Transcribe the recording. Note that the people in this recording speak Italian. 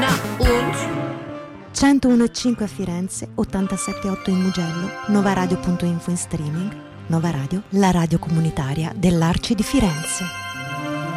und 101,5 a Firenze, 87,8 in Mugello, novaradio.info in streaming. Nova Radio, la radio comunitaria dell'Arci di Firenze.